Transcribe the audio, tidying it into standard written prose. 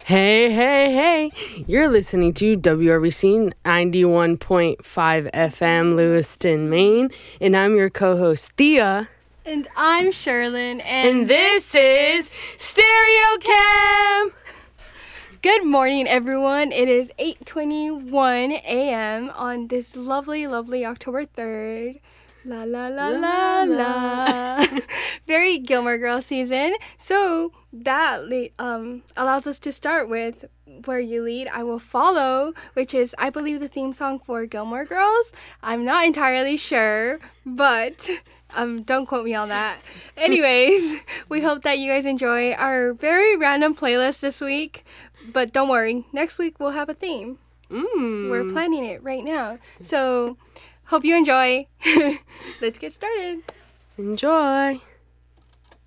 Hey, hey, hey. You're listening to WRBC 91.5 FM, Lewiston, Maine. And I'm your co-host, Thea. And I'm Sherlyn. And this is Stereo Cam. Good morning, everyone. It is 8:21 a.m. on this lovely, lovely October 3rd. La, la, la, la, la. Very Gilmore Girls season. So that allows us to start with Where You Lead, I Will Follow, which is, I believe, the theme song for Gilmore Girls. I'm not entirely sure, but don't quote me on that. Anyways, we hope that you guys enjoy our very random playlist this week. But don't worry, next week we'll have a theme. We're planning it right now. So hope you enjoy. Let's get started. Enjoy.